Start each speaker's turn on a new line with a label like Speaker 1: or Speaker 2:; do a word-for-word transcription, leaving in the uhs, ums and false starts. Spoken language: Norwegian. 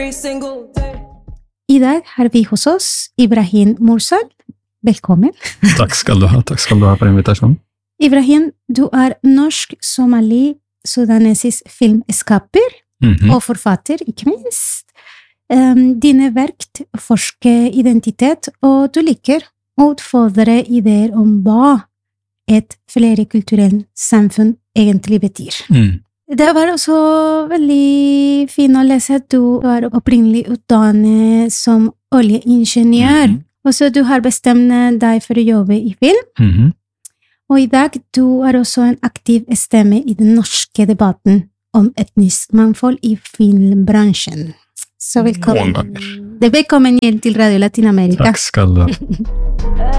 Speaker 1: I dag har vi hos oss Ibrahim Mursal. Velkommen.
Speaker 2: Takk skal du ha, takk skal du ha for invitasjonen.
Speaker 1: Ibrahim, du er norsk-somali-sudanesisk filmskaper
Speaker 2: Mhm.
Speaker 1: og forfatter, ikke minst. Um, dine verk forsker identitet, og du liker å utfordre ideer om hva et flerkulturelt samfunn egentlig betyr.
Speaker 2: Mm.
Speaker 1: Det var også veldig fint å lese at du er opprinnelig utdannet som oljeingeniør,
Speaker 2: Mhm.
Speaker 1: og så du har bestemt deg for å jobbe i film.
Speaker 2: Mhm.
Speaker 1: Og i dag du er også en aktiv stemme i den norske debatten om etnisk mangfold i filmbransjen. Så velkommen.
Speaker 2: Mange ganger.
Speaker 1: Det er velkommen igjen til Radio Latinamerika.
Speaker 2: Takk skal du ha.